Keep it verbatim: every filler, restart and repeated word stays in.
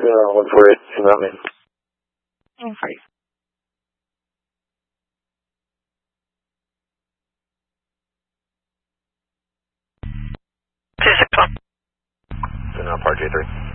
uh, one four eight, in that mean. one four eight. two six one. So now Par J three.